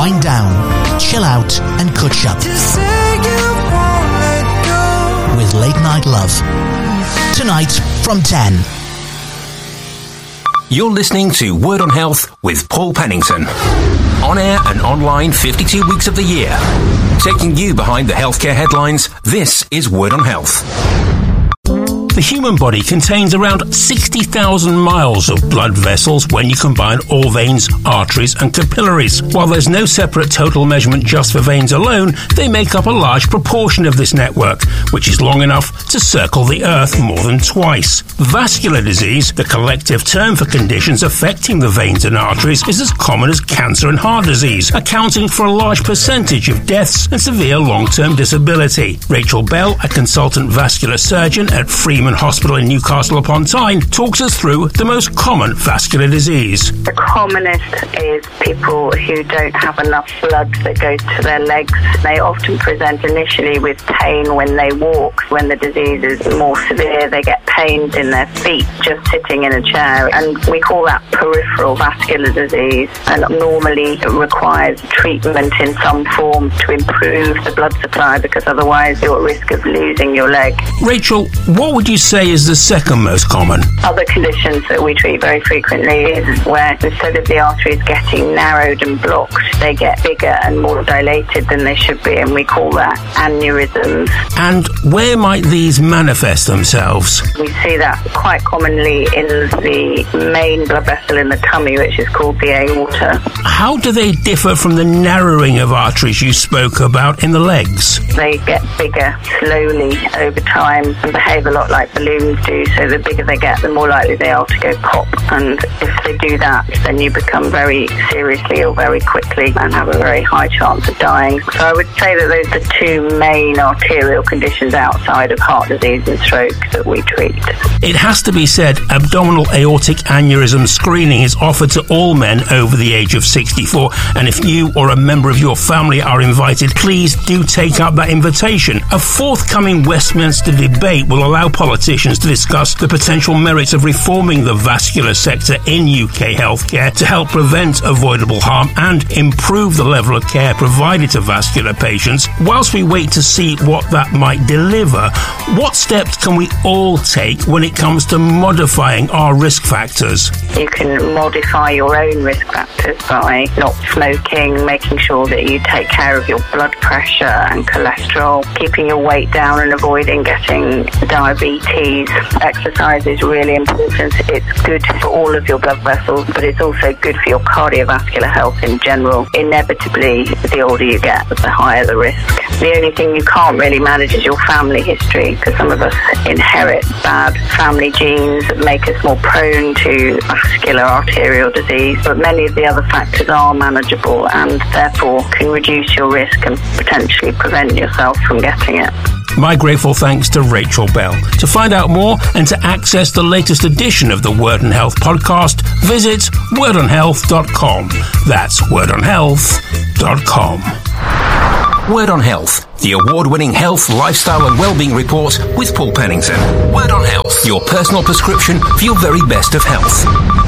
wind down, chill out and catch up with Late Night Love. Tonight from 10. You're listening to Word on Health with Paul Pennington. On air and online 52 weeks of the year. Taking you behind the healthcare headlines, this is Word on Health. The human body contains around 60,000 miles of blood vessels when you combine all veins, arteries and capillaries. While there's no separate total measurement just for veins alone, they make up a large proportion of this network, which is long enough to circle the Earth more than twice. Vascular disease, the collective term for conditions affecting the veins and arteries, is as common as cancer and heart disease, accounting for a large percentage of deaths and severe long-term disability. Rachel Bell, a consultant vascular surgeon at Freeman Hospital in Newcastle upon Tyne, talks us through the most common vascular disease. The commonest is people who don't have enough blood that goes to their legs. They often present initially with pain when they walk. When the disease is more severe, they get pains in their feet just sitting in a chair, and we call that peripheral vascular disease, and normally it requires treatment in some form to improve the blood supply, because otherwise you're at risk of losing your leg. Rachel, what would you say is the second most common? Other conditions that we treat very frequently is where instead of the arteries getting narrowed and blocked, they get bigger and more dilated than they should be, and we call that aneurysms. And where might these manifest themselves? We see that quite commonly in the main blood vessel in the tummy, which is called the aorta. How do they differ from the narrowing of arteries you spoke about in the legs? They get bigger slowly over time and behave a lot like balloons do, so the bigger they get, the more likely they are to go pop, and if they do that, then you become very seriously ill very quickly and have a very high chance of dying. So I would say that those are the two main arterial conditions outside of heart disease and stroke that we treat. It has to be said, abdominal aortic aneurysm screening is offered to all men over the age of 64, and if you or a member of your family are invited, please do take up that invitation. A forthcoming Westminster debate will allow politicians to discuss the potential merits of reforming the vascular sector in UK healthcare to help prevent avoidable harm and improve the level of care provided to vascular patients. Whilst we wait to see what that might deliver, what steps can we all take when it comes to modifying our risk factors? You can modify your own risk factors by not smoking, making sure that you take care of your blood pressure and cholesterol, keeping your weight down and avoiding getting diabetes. Exercise is really important. It's good for all of your blood vessels, but it's also good for your cardiovascular health in general. Inevitably, the older you get, the higher the risk. The only thing you can't really manage is your family history, because some of us inherit bad family genes that make us more prone to vascular arterial disease, but many of the other factors are manageable and therefore can reduce your risk and potentially prevent yourself from getting it. My grateful thanks to Rachel Bell. To find out more and to access the latest edition of the Word on Health podcast, visit wordonhealth.com. That's wordonhealth.com. Word on Health, the award-winning health, lifestyle and wellbeing report with Paul Pennington. Word on Health, your personal prescription for your very best of health.